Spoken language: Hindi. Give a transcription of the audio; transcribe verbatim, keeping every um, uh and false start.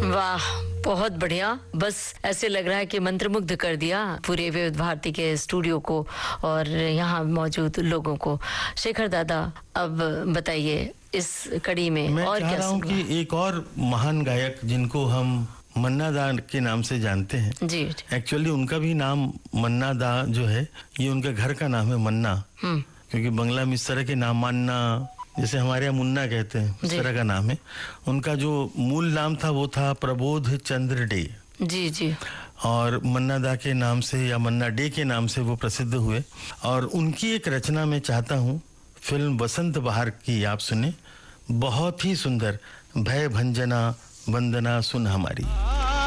वाह, बहुत बढ़िया। बस ऐसे लग रहा है कि मंत्रमुग्ध कर दिया पूरे विविध भारती के स्टूडियो को और यहाँ मौजूद लोगों को। शेखर दादा, अब बताइए इस कड़ी में मैं और चाह क्या रहा हूँ कि एक और महान गायक जिनको हम मन्ना दा के नाम से जानते हैं, जी, एक्चुअली उनका भी नाम मन्ना दा जो है ये उनका घर का नाम है, मन्ना। क्योंकि बंगला में इस तरह के नाम, मान्ना, जैसे हमारे यहाँ मुन्ना कहते हैं, इस तरह का नाम है। उनका जो मूल नाम था वो था प्रबोध चंद्र डे। जी जी। और मन्ना दा के नाम से या मन्ना डे के नाम से वो प्रसिद्ध हुए। और उनकी एक रचना मैं चाहता हूँ, फिल्म बसंत बहार की आप सुने, बहुत ही सुंदर, भय भंजना वंदना सुन हमारी।